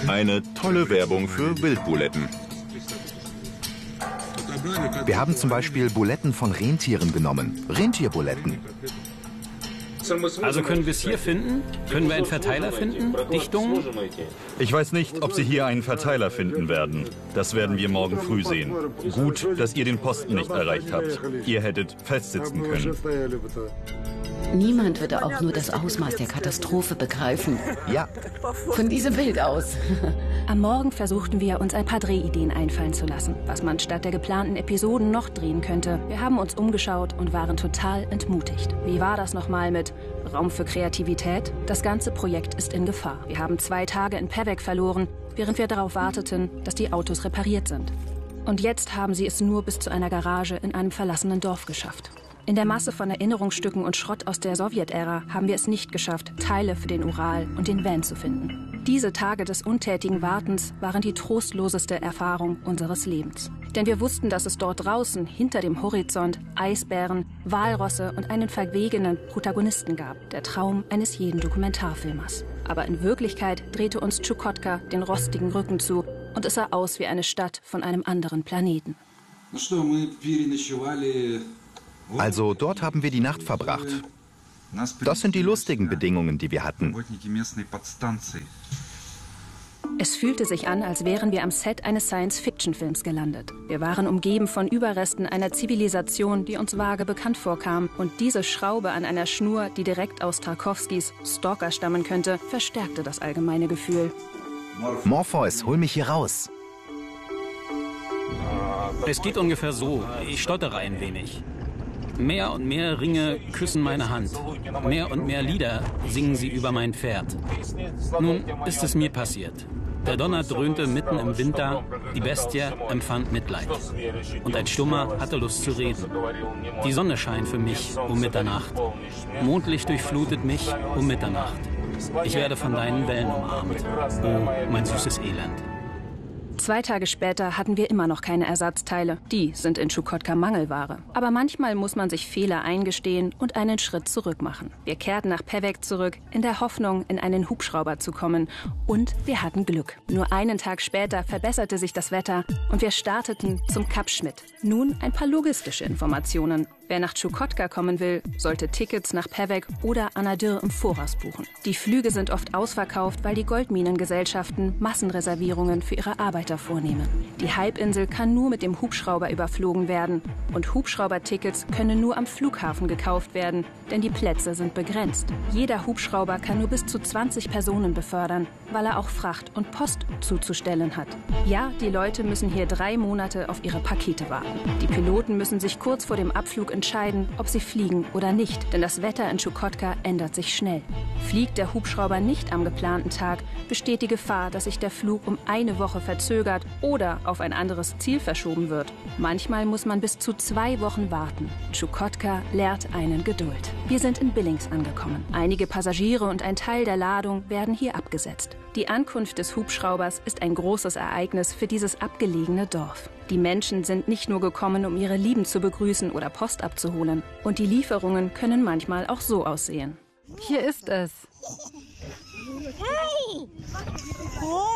Eine tolle Werbung für Wildbuletten. Wir haben zum Beispiel Buletten von Rentieren genommen. Rentierbuletten. Also können wir es hier finden? Können wir einen Verteiler finden? Dichtungen? Ich weiß nicht, ob Sie hier einen Verteiler finden werden. Das werden wir morgen früh sehen. Gut, dass ihr den Posten nicht erreicht habt. Ihr hättet festsitzen können. Niemand würde auch nur das Ausmaß der Katastrophe begreifen. Ja. Von diesem Bild aus. Am Morgen versuchten wir, uns ein paar Drehideen einfallen zu lassen, was man statt der geplanten Episoden noch drehen könnte. Wir haben uns umgeschaut und waren total entmutigt. Wie war das nochmal mit Raum für Kreativität? Das ganze Projekt ist in Gefahr. Wir haben 2 Tage in Pevek verloren, während wir darauf warteten, dass die Autos repariert sind. Und jetzt haben sie es nur bis zu einer Garage in einem verlassenen Dorf geschafft. In der Masse von Erinnerungsstücken und Schrott aus der Sowjetära haben wir es nicht geschafft, Teile für den Ural und den Van zu finden. Diese Tage des untätigen Wartens waren die trostloseste Erfahrung unseres Lebens. Denn wir wussten, dass es dort draußen, hinter dem Horizont, Eisbären, Walrosse und einen verwegenen Protagonisten gab. Der Traum eines jeden Dokumentarfilmers. Aber in Wirklichkeit drehte uns Tschukotka den rostigen Rücken zu und es sah aus wie eine Stadt von einem anderen Planeten. Also dort haben wir die Nacht verbracht. Das sind die lustigen Bedingungen, die wir hatten. Es fühlte sich an, als wären wir am Set eines Science-Fiction-Films gelandet. Wir waren umgeben von Überresten einer Zivilisation, die uns vage bekannt vorkam. Und diese Schraube an einer Schnur, die direkt aus Tarkovskis Stalker stammen könnte, verstärkte das allgemeine Gefühl. Morpheus, hol mich hier raus. Es geht ungefähr so. Ich stottere ein wenig. Mehr und mehr Ringe küssen meine Hand. Mehr und mehr Lieder singen sie über mein Pferd. Nun ist es mir passiert. Der Donner dröhnte mitten im Winter, die Bestie empfand Mitleid. Und ein Stummer hatte Lust zu reden. Die Sonne scheint für mich um Mitternacht. Mondlicht durchflutet mich um Mitternacht. Ich werde von deinen Wellen umarmt. Oh, mein süßes Elend. 2 Tage später hatten wir immer noch keine Ersatzteile. Die sind in Tschukotka Mangelware. Aber manchmal muss man sich Fehler eingestehen und einen Schritt zurück machen. Wir kehrten nach Pevek zurück, in der Hoffnung, in einen Hubschrauber zu kommen. Und wir hatten Glück. Nur einen Tag später verbesserte sich das Wetter und wir starteten zum Kap Schmidt. Nun ein paar logistische Informationen. Wer nach Tschukotka kommen will, sollte Tickets nach Pevek oder Anadyr im Voraus buchen. Die Flüge sind oft ausverkauft, weil die Goldminengesellschaften Massenreservierungen für ihre Arbeiter vornehmen. Die Halbinsel kann nur mit dem Hubschrauber überflogen werden. Und Hubschraubertickets können nur am Flughafen gekauft werden, denn die Plätze sind begrenzt. Jeder Hubschrauber kann nur bis zu 20 Personen befördern, weil er auch Fracht und Post zuzustellen hat. Ja, die Leute müssen hier 3 Monate auf ihre Pakete warten. Die Piloten müssen sich kurz vor dem Abflug entscheiden, ob sie fliegen oder nicht, denn das Wetter in Tschukotka ändert sich schnell. Fliegt der Hubschrauber nicht am geplanten Tag, besteht die Gefahr, dass sich der Flug um 1 Woche verzögert oder auf ein anderes Ziel verschoben wird. Manchmal muss man bis zu 2 Wochen warten. Tschukotka lehrt einen Geduld. Wir sind in Billings angekommen. Einige Passagiere und ein Teil der Ladung werden hier abgesetzt. Die Ankunft des Hubschraubers ist ein großes Ereignis für dieses abgelegene Dorf. Die Menschen sind nicht nur gekommen, um ihre Lieben zu begrüßen oder Post abzuholen. Und die Lieferungen können manchmal auch so aussehen. Hier ist es. Hey!